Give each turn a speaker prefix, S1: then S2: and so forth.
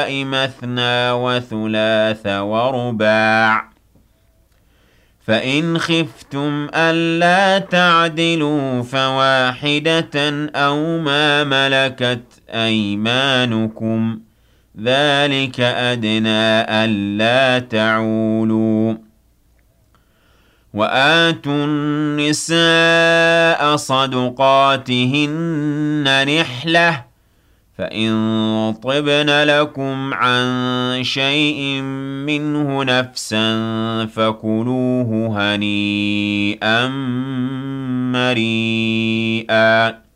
S1: مثنى وثلاث ورباع فإن خفتم ألا تعدلوا فواحدة أو ما ملكت أيمانكم ذلك أدنى ألا تعولوا وآتوا النساء صدقاتهن نحلة فإن طبن لكم عن شيء منه نفسا فكلوه هنيئا مريئا